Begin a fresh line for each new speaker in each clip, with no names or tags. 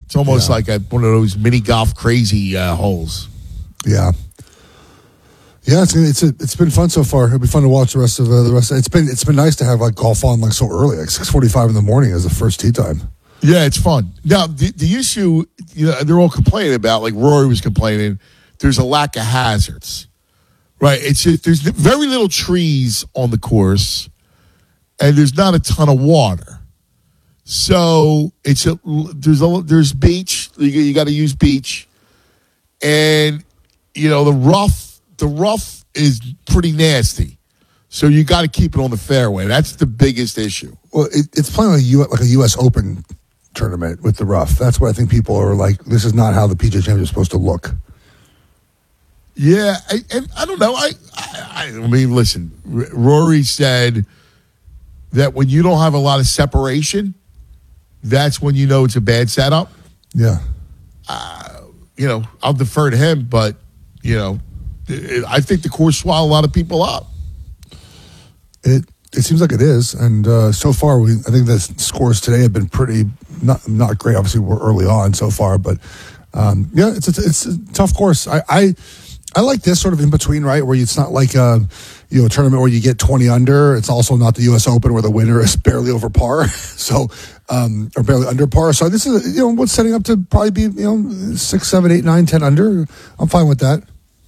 It's almost like one of those mini golf crazy holes.
Yeah. Yeah, it's been fun so far. It'll be fun to watch the rest of the rest. It's been nice to have like golf on like so early, like 6:45 in the morning as the first tee time.
Yeah, it's fun. Now the issue, they're all complaining about, like Rory was complaining, there's a lack of hazards, right? There's very little trees on the course, and there's not a ton of water. So there's beach. You got to use beach, and the rough is pretty nasty. So you got to keep it on the fairway. That's the biggest issue.
Well, it's playing like a U.S. Open tournament with the rough. That's what I think people are like. This is not how the PGA Championship is supposed to look.
Yeah, I don't know. I mean, listen. Rory said that when you don't have a lot of separation, that's when you know it's a bad setup.
Yeah.
I'll defer to him, but I think the course swallowed a lot of people up.
It seems like it is, and so far, I think the scores today have been pretty not great. Obviously, we're early on so far, but it's a tough course. I like this sort of in between, right, where it's not like a tournament where you get 20 under. It's also not the U.S. Open where the winner is barely over par, or barely under par. So this is what's setting up to probably be 6, 7, 8, 9, 10 under. I'm fine with that.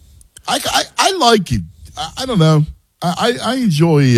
I like it. I don't know. I enjoy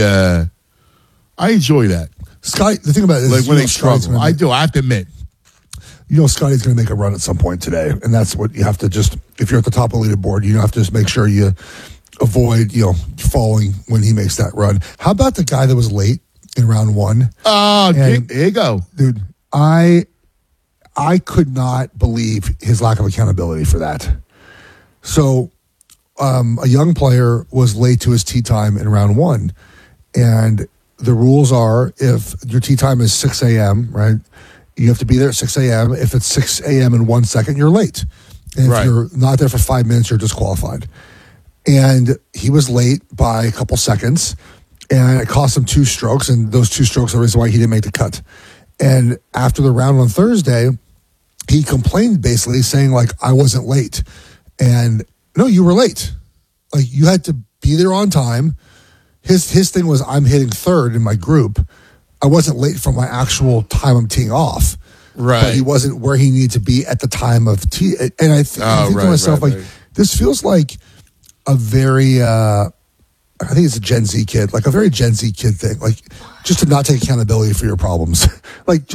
that.
Scotty, the thing about it is,
like when they struggle, I do. I have to admit.
Scotty's going to make a run at some point today, and that's what you have to just. If you're at the top of the leaderboard, you have to just make sure you avoid falling when he makes that run. How about the guy that was late in round one?
Oh, there you go,
dude. I could not believe his lack of accountability for that. So. A young player was late to his tee time in round one, and the rules are if your tee time is 6 a.m., right, you have to be there at 6 a.m. If it's 6 a.m. in 1 second, you're late. And if you're not there for 5 minutes, you're disqualified. And he was late by a couple seconds, and it cost him 2 strokes, and those 2 strokes are the reason why he didn't make the cut. And after the round on Thursday, he complained basically saying, like, I wasn't late. And no, you were late. Like, you had to be there on time. His thing was, I'm hitting third in my group. I wasn't late for my actual time I'm teeing off.
Right.
But he wasn't where he needed to be at the time of tee. And I think to myself, this feels like a very, I think it's a Gen Z kid, like a very Gen Z kid thing. Like, just to not take accountability for your problems. Like,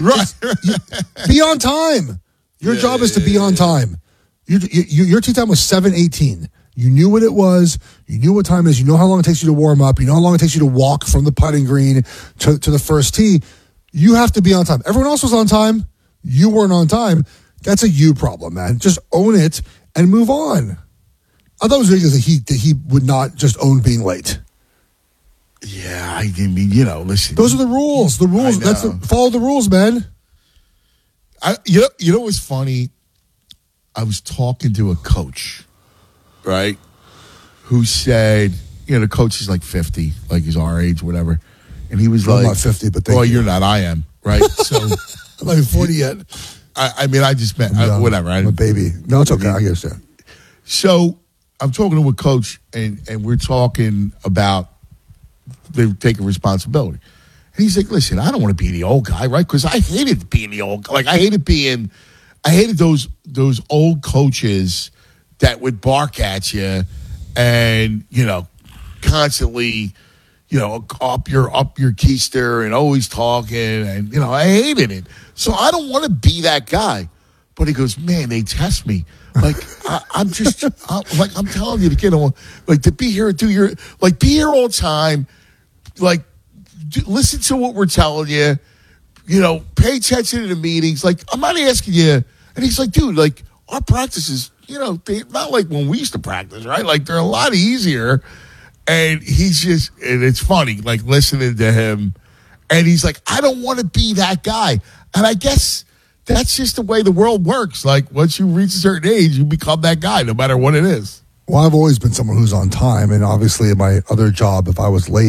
be on time. Your job is to be on time. Your tee time was 7:18. You knew what it was. You knew what time it is. You know how long it takes you to warm up. You know how long it takes you to walk from the putting green to the first tee. You have to be on time. Everyone else was on time. You weren't on time. That's a you problem, man. Just own it and move on. I thought it was ridiculous that he would not just own being late.
Yeah, I mean, listen.
Those are the rules. The rules. Follow the rules, man.
You know what's funny? I was talking to a coach, right, who said, the coach is like 50, like he's our age, whatever. And he was
I'm not 50, but
you're not. I am, right? So
I'm not even 40 yet.
I mean, I just meant, whatever.
I'm a baby. No, it's okay. I guess that.
So I'm talking to a coach, and we're talking about they're taking responsibility. And he's like, listen, I don't want to be the old guy, right? Because I hated being the old guy. Like, I hated those old coaches that would bark at you and, constantly, up your keister and always talking. And, I hated it. So I don't want to be that guy. But he goes, man, they test me. Like, I'm telling you to get on, like, to be here, be here on time. Like, listen to what we're telling you. Pay attention to the meetings. Like, I'm not asking you. And he's like, dude, like, our practices, they're not like when we used to practice, right? Like, they're a lot easier. And and it's funny, like, listening to him. And he's like, I don't want to be that guy. And I guess that's just the way the world works. Like, once you reach a certain age, you become that guy, no matter what it is.
Well, I've always been someone who's on time. And obviously, in my other job, if I was late,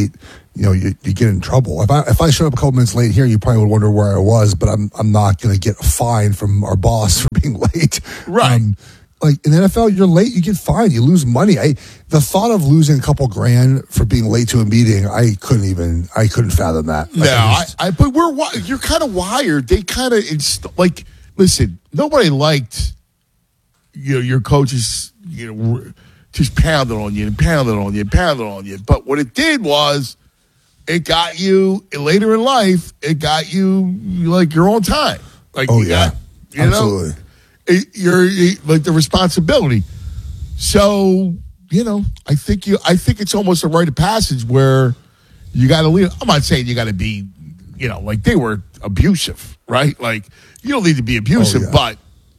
you get in trouble. If I showed up a couple minutes late here, you probably would wonder where I was, but I'm not going to get a fine from our boss for being late.
Right.
Like in the NFL, you're late, you get fined, you lose money. The thought of losing a couple grand for being late to a meeting, I couldn't fathom that. Like,
but you're kind of wired. They kind of listen. Nobody liked your coaches just pounding on you and pounding on you and pounding on you. But what it did was it got you later in life. It got you like you're on time. Like
absolutely.
You're like the responsibility. So, I think it's almost a rite of passage where you got to leave. I'm not saying you got to be, like they were abusive, right? Like you don't need to be abusive, but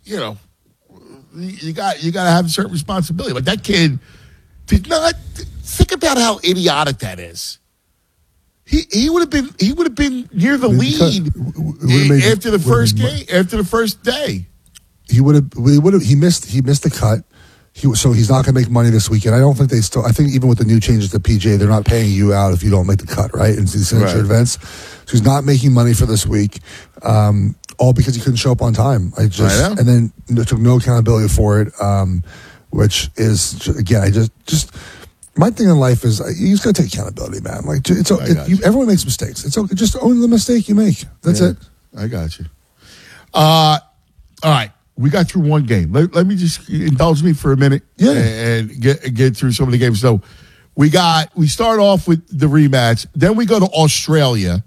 you got to have a certain responsibility. Like that kid did not think about how idiotic that is. He would have been near the lead after the first game, after the first day.
He missed the cut. So he's not going to make money this weekend. I think even with the new changes to PJ, they're not paying you out if you don't make the cut, right? In signature events. So he's not making money for this week, all because he couldn't show up on time. And then took no accountability for it, which is, again, my thing in life is you just got to take accountability, man. Like everyone makes mistakes. It's okay. Just own the mistake you make. That's it.
I got you. All right. We got through one game. Let me just indulge me for a minute and get through some of the games. So we start off with the rematch. Then we go to Australia.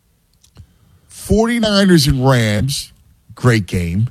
49ers and Rams. Great game.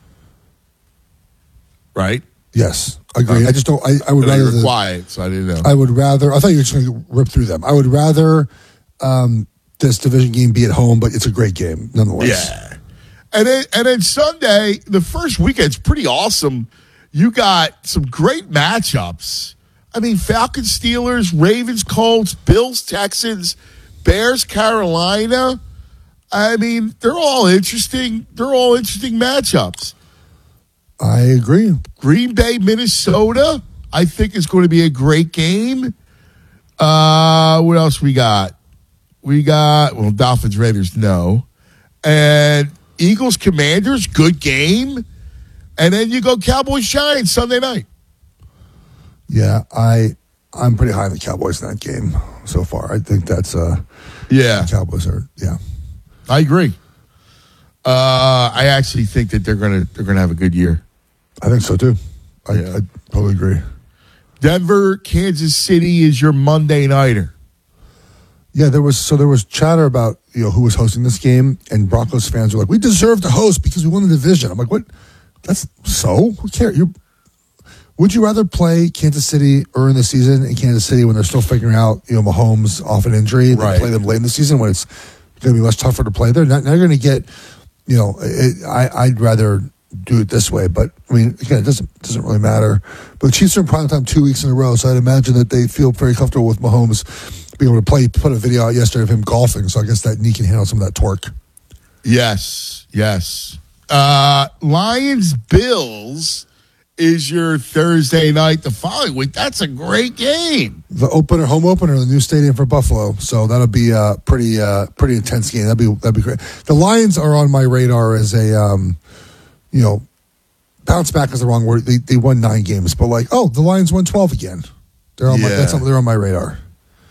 Right?
Yes. Agree. I just don't. I would rather.
You were quiet, so I didn't know.
I would rather. I thought you were just going to rip through them. I would rather this division game be at home, but it's a great game nonetheless.
Yeah. And then Sunday, the first weekend's pretty awesome. You got some great matchups. I mean, Falcons, Steelers, Ravens, Colts, Bills, Texans, Bears, Carolina. I mean, they're all interesting. They're all interesting matchups.
I agree.
Green Bay, Minnesota, I think is going to be a great game. What else we got? Dolphins, Raiders, no. And Eagles, Commanders, good game. And then you go Cowboys, Giants, Sunday night.
Yeah, I'm pretty high on the Cowboys in that game so far. I think that's the Cowboys are
I agree. I actually think that they're gonna have a good year.
I think so too. I totally agree.
Denver, Kansas City is your Monday nighter.
Yeah, there was chatter about who was hosting this game, and Broncos fans were like, "We deserve to host because we won the division." I'm like, "What? That's so? Who cares? Would you rather play Kansas City early in the season in Kansas City when they're still figuring out Mahomes off an injury, than play them late in the season when it's going to be much tougher to play there? Now you're going to get, I'd rather do it this way, but I mean, again, it doesn't really matter. But the Chiefs are in primetime 2 weeks in a row, so I'd imagine that they feel very comfortable with Mahomes being able to put a video out yesterday of him golfing, so I guess that knee can handle some of that torque.
Yes. Lions, Bills is your Thursday night the following week. That's a great game.
The home opener, the new stadium for Buffalo, so that'll be a pretty intense game. That'd be great. The Lions are on my radar as a, bounce back is the wrong word. They won 9 games, but the Lions won 12 again. They're on they're on my radar.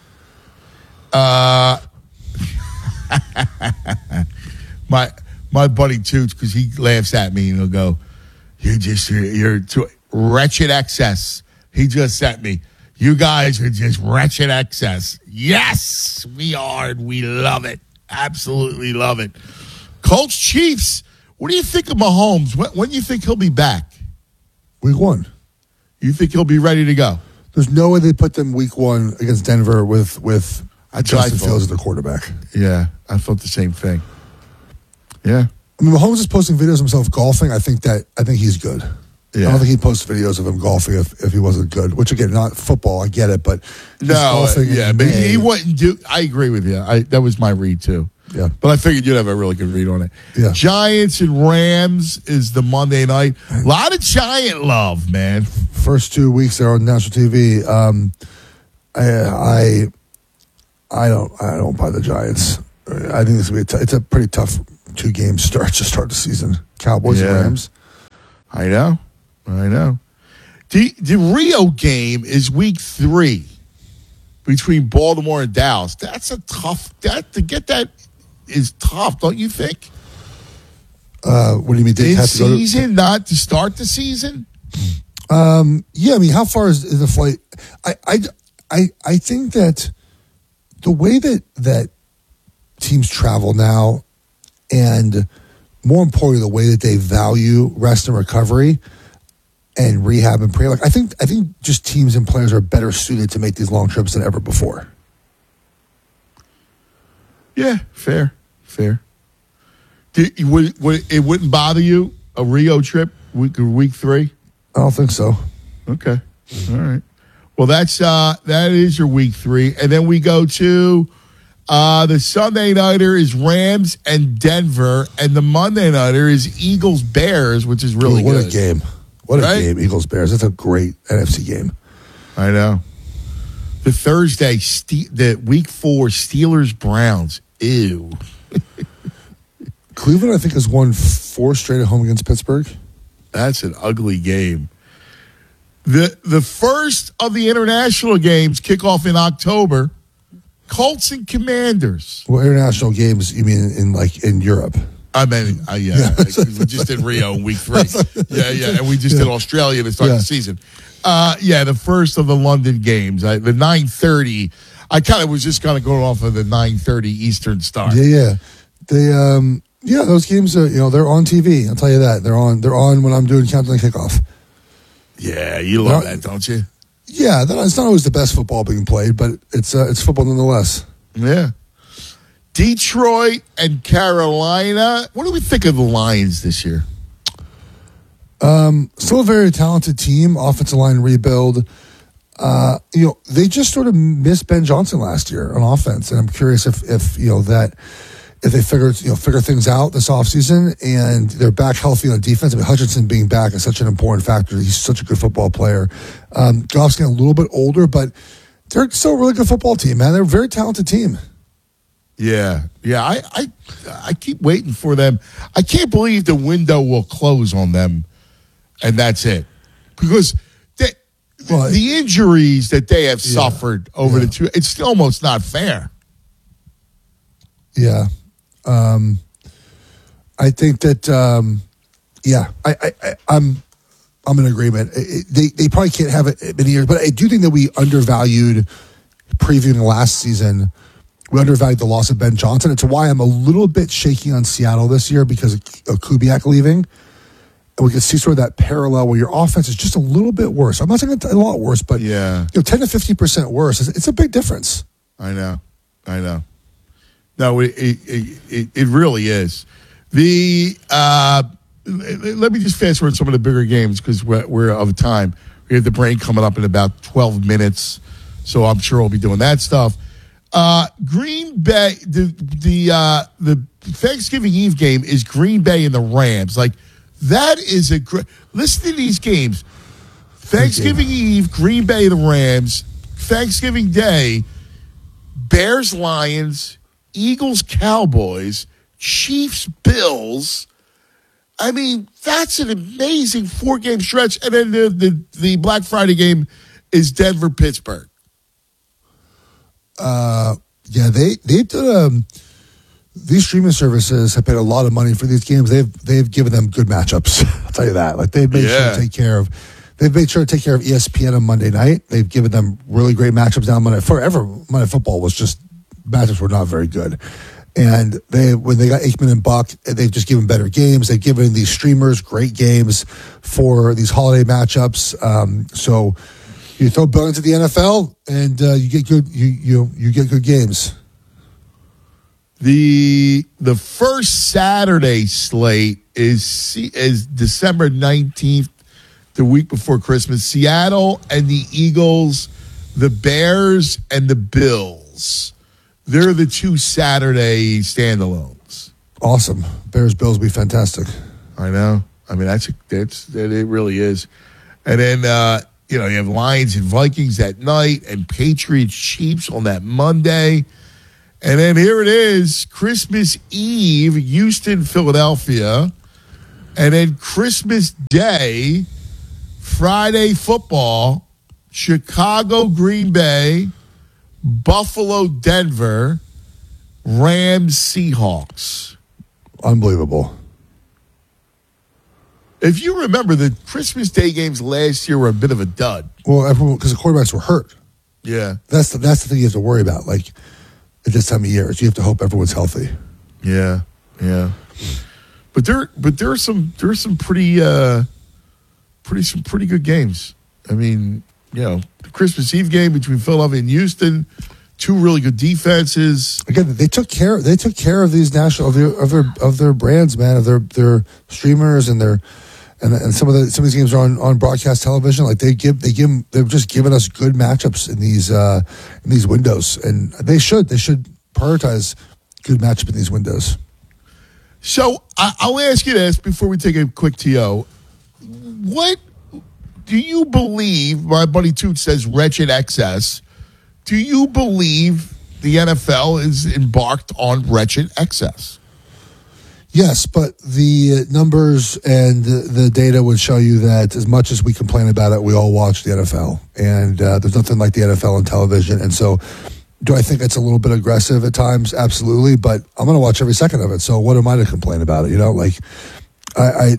My buddy Toots, because he laughs at me and he'll go, you're too wretched excess. He just sent me, you guys are just wretched excess. Yes, we are, and we love it. Absolutely love it. Colts, Chiefs, what do you think of Mahomes? When do you think he'll be back?
Week 1.
You think he'll be ready to go?
There's no way they put them week 1 against Denver with Justin Fields as the quarterback.
Yeah, I thought the same thing. Yeah.
I mean, Mahomes is posting videos of himself golfing. I think he's good. Yeah. I don't think he'd post videos of him golfing if he wasn't good. Which again, not football. I get it, but golfing.
Yeah, but he wouldn't do. I agree with you. That was my read too.
Yeah,
but I figured you'd have a really good read on it.
Yeah.
Giants and Rams is the Monday night. A lot of Giant love, man. First
2 weeks they're on national TV. I don't buy the Giants. I think this will be it's a pretty tough 2 game start to start the season. Cowboys and Rams.
I know. The Rio game is week 3 between Baltimore and Dallas. That's a tough. To get that is tough, don't you think?
What do you mean?
In season, not to start the season.
Yeah, I mean, how far is the flight? I think that the way that teams travel now, and more importantly, the way that they value rest and recovery and rehab and pre, like I think just teams and players are better suited to make these long trips than ever before.
Yeah, fair. It wouldn't bother you, a Rio trip week 3?
I don't think so.
Okay, all right. Well, that is your week 3, and then we go to the Sunday nighter is Rams and Denver, and the Monday nighter is Eagles Bears, which is really
good.
What
a game! What a game, Eagles Bears. That's a great NFC game.
I know. The Thursday, the week 4 Steelers Browns. Ew.
Cleveland, I think, has won 4 straight at home against Pittsburgh.
That's an ugly game. The first of the international games kick off in October. Colts and Commanders.
Well, international games, you mean in Europe?
I mean, yeah. We just did Rio in week 3. Yeah. And we just did Australia to start the season. The first of the London games. The 9:30. I kind of was just kind of going off of the 9:30 Eastern start.
Yeah. Those games are, they're on TV. I'll tell you that. They're on when I'm doing countdown kickoff.
Yeah, you love that, don't you?
Yeah, it's not always the best football being played, but it's football nonetheless.
Yeah. Detroit and Carolina. What do we think of the Lions this year?
Still a very talented team, offensive line rebuild. They just sort of missed Ben Johnson last year on offense, and I'm curious if they figure things out this offseason and they're back healthy on defense. I mean, Hutchinson being back is such an important factor. He's such a good football player. Goff's getting a little bit older, but they're still a really good football team, man. They're a very talented team.
Yeah. I keep waiting for them. I can't believe the window will close on them, and that's it. Because the injuries that they have suffered over the 2, it's still almost not fair.
Yeah. I think that, I'm in agreement. They probably can't have it many years, but I do think that we undervalued previewing last season. We undervalued the loss of Ben Johnson. It's why I'm a little bit shaky on Seattle this year because of Kubiak leaving. And we can see sort of that parallel where your offense is just a little bit worse. I'm not saying a lot worse, but 10 to 50% worse. It's a big difference.
I know. No, it really is. Let me just fast forward some of the bigger games because we're of time. We have the brain coming up in about 12 minutes, so I'm sure we'll be doing that stuff. Green Bay, the Thanksgiving Eve game is Green Bay and the Rams. Like that is a great. Listen to these games: Thanksgiving Eve, Green Bay, the Rams. Thanksgiving Day, Bears, Lions. Eagles, Cowboys, Chiefs, Bills. I mean, that's an amazing 4-game stretch. And then the Black Friday game is Denver, Pittsburgh.
They've done. These streaming services have paid a lot of money for these games. They've given them good matchups. I'll tell you that. Like they've made sure to take care of. They've made sure to take care of ESPN on Monday night. They've given them really great matchups down Monday. Forever, Monday Football was just. Matchups were not very good. And when they got Aikman and Buck, they've just given better games. They've given these streamers great games for these holiday matchups. So you throw Bill into the NFL and you get good you get good games.
The first Saturday slate is December 19th, the week before Christmas. Seattle and the Eagles, the Bears and the Bills. They're the 2 Saturday standalones.
Awesome. Bears Bills will be fantastic.
I know. I mean, it really is. And then You have Lions and Vikings that night and Patriots Chiefs on that Monday. And then here it is, Christmas Eve, Houston, Philadelphia. And then Christmas Day, Friday football, Chicago, Green Bay, Buffalo, Denver, Rams, Seahawks.
Unbelievable.
If you remember, the Christmas Day games last year were a bit of a dud.
Well, everyone, because the quarterbacks were hurt.
Yeah.
That's the thing you have to worry about. Like, at this time of year, you have to hope everyone's healthy.
Yeah. But there are some pretty good games. I mean, the Christmas Eve game between Philadelphia and Houston, two really good defenses.
Again, they took care of these of their brands, man, of their streamers and some of these games are on broadcast television. Like they've just given us good matchups in these windows, and they should prioritize good matchup in these windows.
So I'll ask you this before we take a quick TO. What do you believe? My buddy Toot says wretched excess. Do you believe the NFL is embarked on wretched excess?
Yes, but the numbers and the data would show you that as much as we complain about it, we all watch the NFL. And there's nothing like the NFL on television. And so do I think it's a little bit aggressive at times? Absolutely. But I'm going to watch every second of it. So what am I to complain about it? I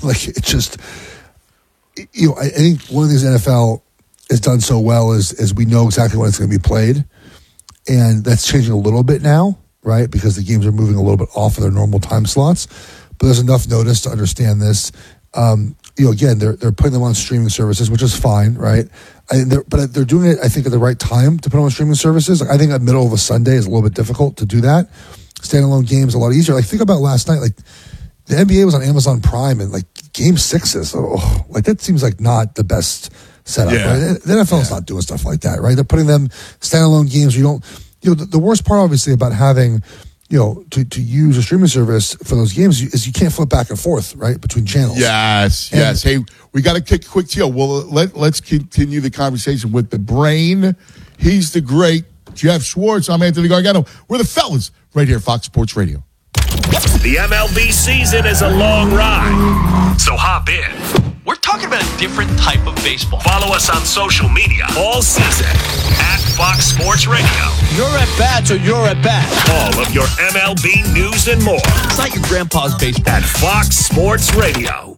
think one of these NFL has done so well is we know exactly when it's going to be played. And that's changing a little bit now, right? Because the games are moving a little bit off of their normal time slots. But there's enough notice to understand this. Again, they're putting them on streaming services, which is fine, right? But they're doing it, I think, at the right time to put them on streaming services. Like, I think the middle of a Sunday is a little bit difficult to do that. Standalone games a lot easier. Like, think about last night. Like, the NBA was on Amazon Prime, and like Game 6s. That seems like not the best setup.
Yeah.
Right? The NFL is not doing stuff like that, right? They're putting them standalone games. You don't. The worst part, obviously, about having to use a streaming service for those games is you can't flip back and forth, right, between channels.
Yes. Hey, we got to take a quick deal. Well, let's continue the conversation with the brain. He's the great Jeff Schwartz. I'm Anthony Gargano. We're the fellas right here, Fox Sports Radio.
The MLB season is a long ride, so hop in.
We're talking about a different type of baseball.
Follow us on social media all season at Fox Sports Radio.
Your at-bats or your at-bats.
All of your MLB news and more.
It's not your grandpa's baseball.
At Fox Sports Radio.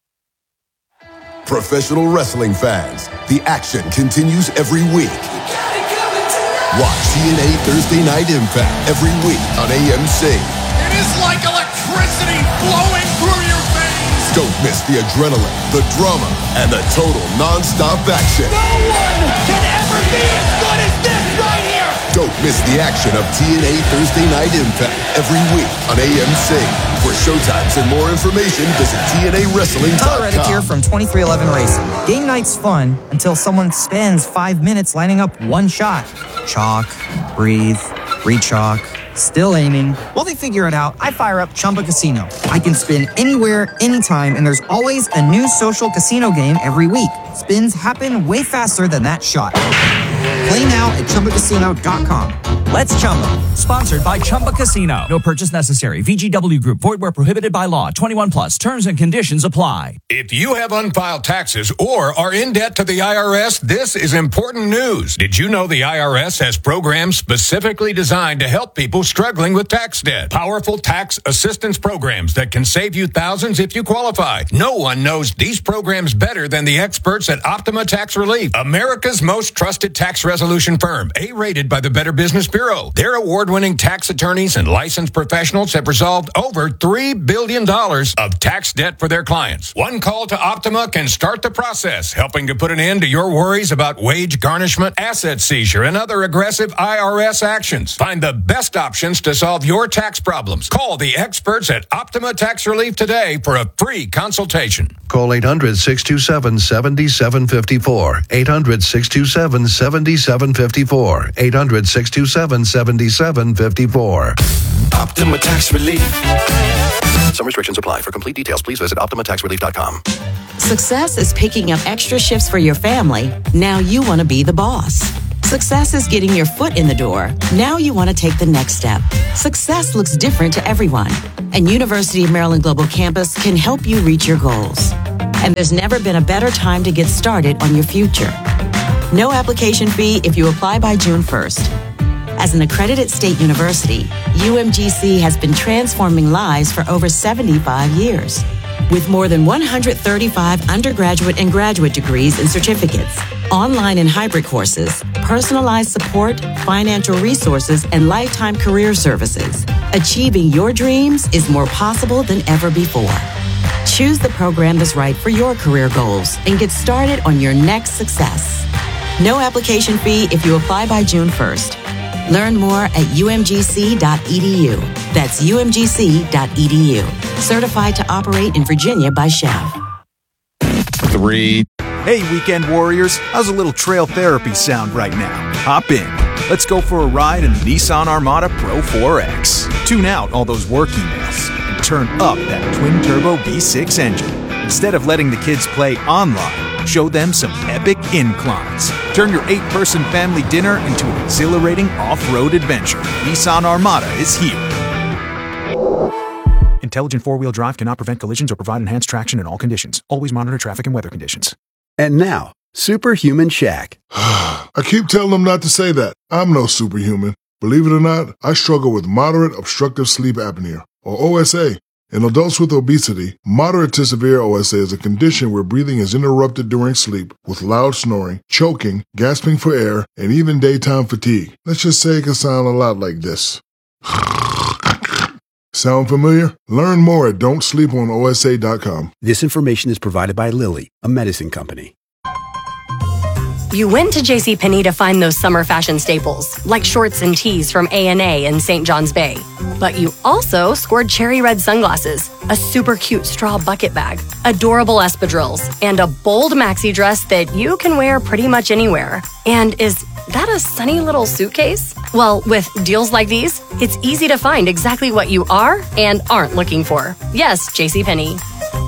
Professional wrestling fans, the action continues every week. Watch TNA Thursday Night Impact every week on AMC.
It is like electricity flowing through your veins.
Don't miss the adrenaline, the drama, and the total non-stop action.
No one can ever be as good as this right here.
Don't miss the action of TNA Thursday Night Impact every week on AMC. For showtimes and more information, visit TNAWrestling.com.
Tyler Reddick here from 2311 Racing. Game night's fun until someone spends 5 minutes lining up one shot. Chalk, breathe, re-chalk, still aiming. While they figure it out, I fire up Chumba Casino. I can spin anywhere, anytime, and there's always a new social casino game every week. Spins happen way faster than that shot. Play now at ChumbaCasino.com. Let's Chumba.
Sponsored by Chumba Casino. No purchase necessary. VGW Group. Void where prohibited by law. 21 plus. Terms and conditions apply.
If you have unfiled taxes or are in debt to the IRS, this is important news. Did you know the IRS has programs specifically designed to help people struggling with tax debt? Powerful tax assistance programs that can save you thousands if you qualify. No one knows these programs better than the experts at Optima Tax Relief, America's most trusted tax resolution firm, A-rated by the Better Business Bureau. Their award-winning tax attorneys and licensed professionals have resolved over $3 billion of tax debt for their clients. One call to Optima can start the process, helping to put an end to your worries about wage garnishment, asset seizure, and other aggressive IRS actions. Find the best options to solve your tax problems. Call the experts at Optima Tax Relief today for a free consultation.
Call 800-627-7754. 800-627-7754. 800-627-7754.
Optima Tax Relief. Some restrictions apply. For complete details, please visit OptimaTaxRelief.com.
Success is picking up extra shifts for your family. Now you want to be the boss. Success is getting your foot in the door. Now you want to take the next step. Success looks different to everyone, and University of Maryland Global Campus can help you reach your goals. And there's never been a better time to get started on your future. No application fee if you apply by June 1st. As an accredited state university, UMGC has been transforming lives for over 75 years. With more than 135 undergraduate and graduate degrees and certificates, online and hybrid courses, personalized support, financial resources, and lifetime career services, achieving your dreams is more possible than ever before. Choose the program that's right for your career goals and get started on your next success. No application fee if you apply by June 1st. Learn more at umgc.edu. That's umgc.edu. Certified to operate in Virginia by Chev.
3.
Hey, weekend warriors. How's a little trail therapy sound right now? Hop in. Let's go for a ride in the Nissan Armada Pro 4X. Tune out all those work emails and turn up that twin-turbo V6 engine. Instead of letting the kids play online, show them some epic inclines. Turn your 8-person family dinner into an exhilarating off-road adventure. Nissan Armada is here. Intelligent four-wheel drive cannot prevent collisions or provide enhanced traction in all conditions. Always monitor traffic and weather conditions.
And now, Superhuman Shaq.
I keep telling them not to say that. I'm no superhuman. Believe it or not, I struggle with moderate obstructive sleep apnea, or OSA. In adults with obesity, moderate to severe OSA is a condition where breathing is interrupted during sleep with loud snoring, choking, gasping for air, and even daytime fatigue. Let's just say it can sound a lot like this. Sound familiar? Learn more at don'tsleeponosa.com.
This information is provided by Lilly, a medicine company.
You went to JCPenney to find those summer fashion staples, like shorts and tees from A&A and St. John's Bay. But you also scored cherry red sunglasses, a super cute straw bucket bag, adorable espadrilles, and a bold maxi dress that you can wear pretty much anywhere. And is that a sunny little suitcase? Well, with deals like these, it's easy to find exactly what you are and aren't looking for. Yes, JCPenney.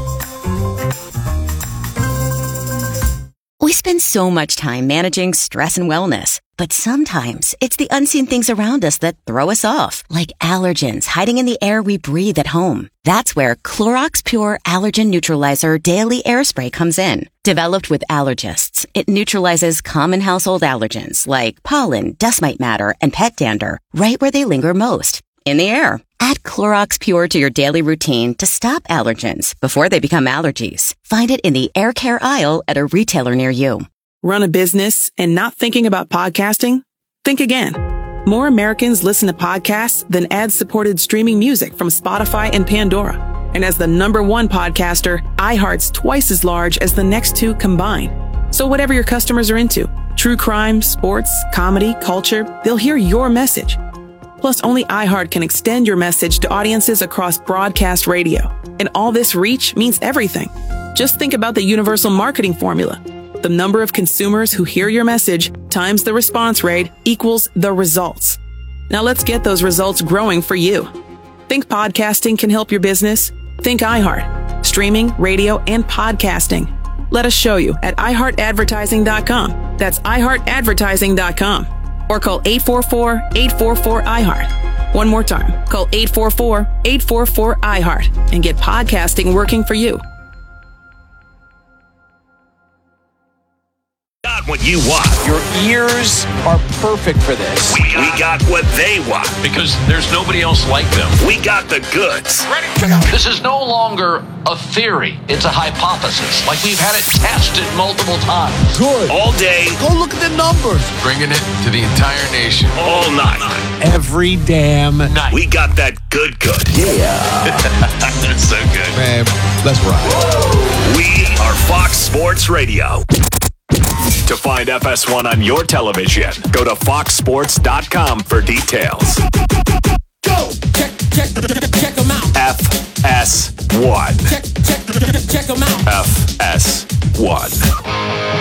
We spend so much time managing stress and wellness, but sometimes it's the unseen things around us that throw us off, like allergens hiding in the air we breathe at home. That's where Clorox Pure Allergen Neutralizer Daily Air Spray comes in. Developed with allergists, it neutralizes common household allergens like pollen, dust mite matter, and pet dander right where they linger most, in the air. Add Clorox Pure to your daily routine to stop allergens before they become allergies. Find it in the air care aisle at a retailer near you.
Run a business and not thinking about podcasting? Think again. More Americans listen to podcasts than ad-supported streaming music from Spotify and Pandora. And as the #1 podcaster, iHeart's twice as large as the next two combined. So whatever your customers are into, true crime, sports, comedy, culture, they'll hear your message. Plus, only iHeart can extend your message to audiences across broadcast radio. And all this reach means everything. Just think about the universal marketing formula. The number of consumers who hear your message times the response rate equals the results. Now let's get those results growing for you. Think podcasting can help your business? Think iHeart. Streaming, radio, and podcasting. Let us show you at iHeartAdvertising.com. That's iHeartAdvertising.com. Or call 844-844-iHeart. One more time, call 844-844-iHeart and get podcasting working for you.
Got what you want.
Your ears are perfect for this.
We got what they want.
Because there's nobody else like them.
We got the goods.
Ready to go. This is no longer a theory. It's a hypothesis. Like we've had it tested multiple times.
Good. All day.
Go look at the numbers.
Bringing it to the entire nation.
All night.
Every damn night.
We got that good.
Yeah.
That's so good.
Man, let's ride.
We are Fox Sports Radio. To find FS1 on your television, go to foxsports.com for details.
Go! Check them out.
FS1.
Check them out.
FS1.